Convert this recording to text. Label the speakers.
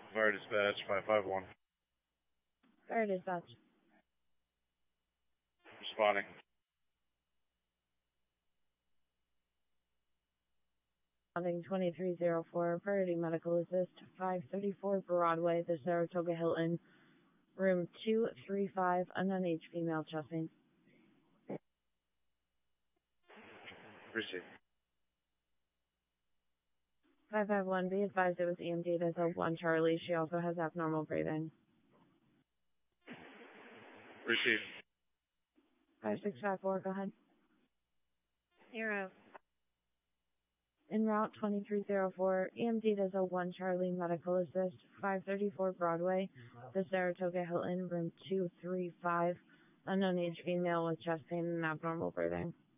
Speaker 1: Fire dispatch 551.
Speaker 2: Fire dispatch.
Speaker 1: Responding.
Speaker 2: Responding 2304, priority medical assist, 534 Broadway, the Saratoga Hilton, room 235, unknown age, female, chest pain.
Speaker 1: Receive.
Speaker 2: 551, be advised it was EMT to Delta 1 Charlie. She also has abnormal breathing.
Speaker 1: Receive.
Speaker 2: 5654, go ahead.
Speaker 3: Zero.
Speaker 2: En route 2304, EMT to Delta 1 Charlie, medical assist, 534 Broadway, the Saratoga Hilton, room 235, unknown age, female with chest pain and abnormal breathing.